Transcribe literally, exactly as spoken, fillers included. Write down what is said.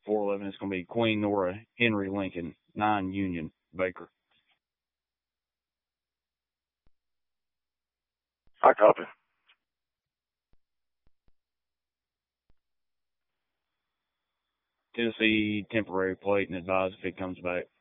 four eleven. It's going to be Queen Nora Henry Lincoln, nine Union, Baker. I copy. Tennessee temporary plate and advise if it comes back.